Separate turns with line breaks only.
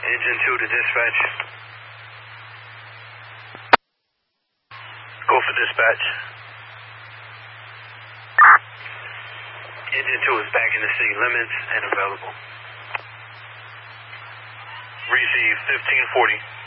Engine 2 to dispatch. Go for dispatch. Engine 2 is back in the city limits and available.
Receive 1540.